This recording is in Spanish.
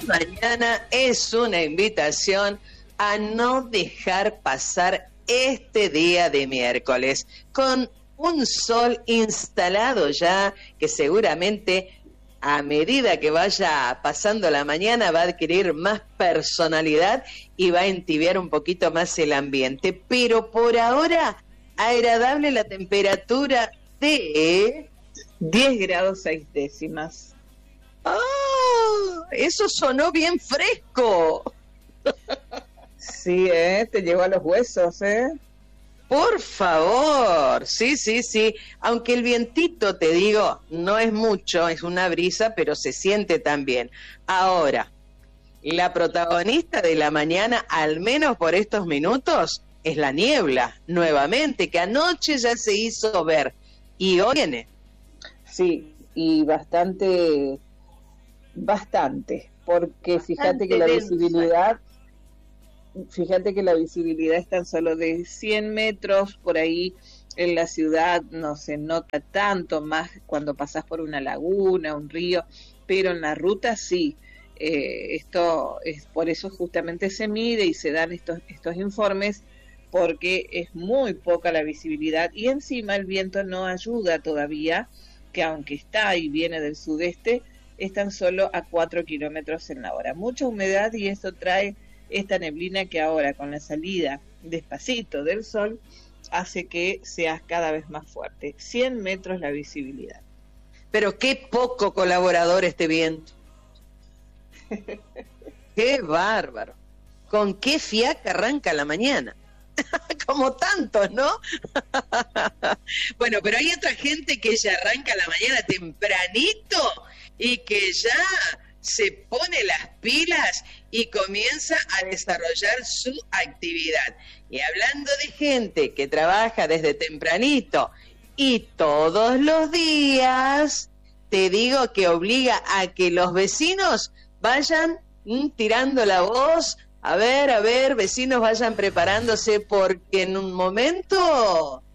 mañana es una invitación a no dejar pasar este día de miércoles con un sol instalado ya que seguramente a medida que vaya pasando la mañana va a adquirir más personalidad y va a entibiar un poquito más el ambiente. Pero por ahora, agradable la temperatura de 10 grados 6 décimas. ¡Oh! Eso sonó bien fresco. Sí, te llegó a los huesos, Por favor, sí. Aunque el vientito, te digo, no es mucho, es una brisa, pero se siente también. Ahora, la protagonista de la mañana, al menos por estos minutos, es la niebla, nuevamente, que anoche ya se hizo ver. Y hoy viene. Sí, y bastante, porque fíjate que la visibilidad es tan solo de 100 metros, por ahí en la ciudad no se nota tanto, más cuando pasás por una laguna, un río, pero en la ruta sí. Esto es por eso justamente se mide y se dan estos informes, porque es muy poca la visibilidad y encima el viento no ayuda todavía, que aunque está y viene del sudeste, es tan solo a 4 kilómetros en la hora. Mucha humedad y esto trae esta neblina que ahora con la salida despacito del sol hace que sea cada vez más fuerte. 100 metros la visibilidad. Pero qué poco colaborador este viento. Qué bárbaro. Con qué fiaca arranca la mañana. Como tantos, ¿no? Bueno, pero hay otra gente que ya arranca la mañana tempranito y que ya se pone las pilas y comienza a desarrollar su actividad. Y hablando de gente que trabaja desde tempranito y todos los días, te digo que obliga a que los vecinos vayan tirando la voz. A ver, vecinos, vayan preparándose porque en un momento